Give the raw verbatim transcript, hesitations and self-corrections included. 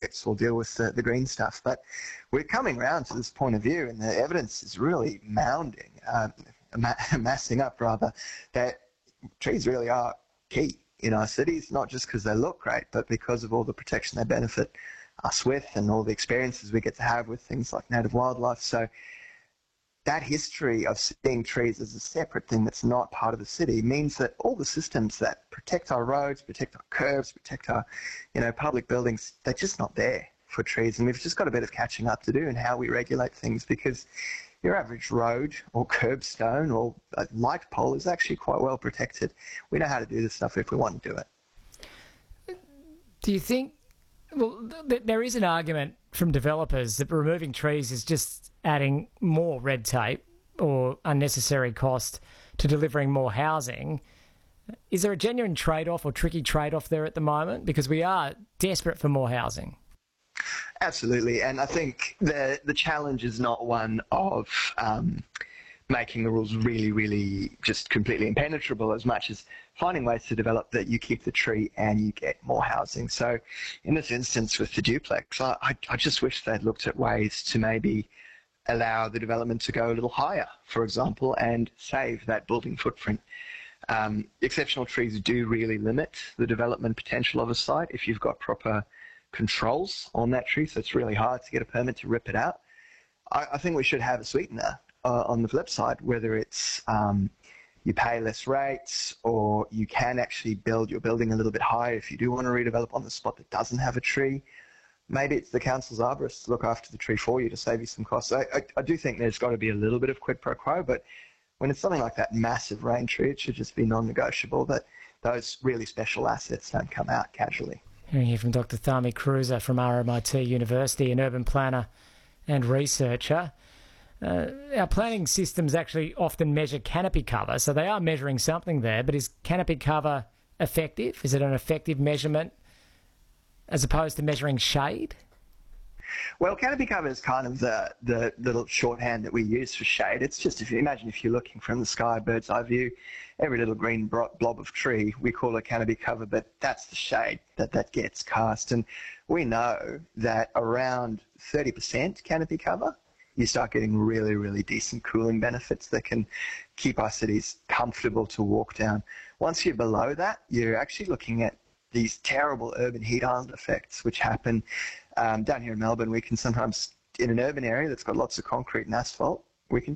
architects will deal with the, the green stuff. But we're coming around to this point of view, and the evidence is really mounding, um, amassing up rather, that trees really are key in our cities, not just because they look great, but because of all the protection they benefit us with and all the experiences we get to have with things like native wildlife. So that history of seeing trees as a separate thing that's not part of the city means that all the systems that protect our roads, protect our curbs, protect our, you know, public buildings, they're just not there for trees. And we've just got a bit of catching up to do in how we regulate things, because your average road or curbstone or a light pole is actually quite well protected. We know how to do this stuff if we want to do it. Do you think, well, th- there is an argument from developers that removing trees is just adding more red tape or unnecessary cost to delivering more housing. Is there a genuine trade-off or tricky trade-off there at the moment? Because we are desperate for more housing. Absolutely, and I think the the challenge is not one of um, making the rules really, really just completely impenetrable, as much as finding ways to develop that you keep the tree and you get more housing. So in this instance with the duplex, I, I, I just wish they'd looked at ways to maybe allow the development to go a little higher, for example, and save that building footprint. Um, exceptional trees do really limit the development potential of a site if you've got proper controls on that tree, so it's really hard to get a permit to rip it out. I, I think we should have a sweetener uh, on the flip side, whether it's um, you pay less rates, or you can actually build your building a little bit higher if you do want to redevelop on the spot that doesn't have a tree. Maybe it's the council's arborists to look after the tree for you to save you some costs. I, I, I do think there's got to be a little bit of quid pro quo, but when it's something like that massive rain tree, it should just be non-negotiable that those really special assets don't come out casually. Hearing here from Doctor Thami Cruiser from R M I T University, an urban planner and researcher. Uh, our planning systems actually often measure canopy cover, so they are measuring something there, but is canopy cover effective? Is it an effective measurement as opposed to measuring shade? Well, canopy cover is kind of the, the, the little shorthand that we use for shade. It's just, if you imagine if you're looking from the sky, bird's eye view, every little green blob of tree, we call it canopy cover, but that's the shade that, that gets cast. And we know that around thirty percent canopy cover, you start getting really, really decent cooling benefits that can keep our cities comfortable to walk down. Once you're below that, you're actually looking at these terrible urban heat island effects, which happen um, down here in Melbourne. We can sometimes, in an urban area that's got lots of concrete and asphalt, we can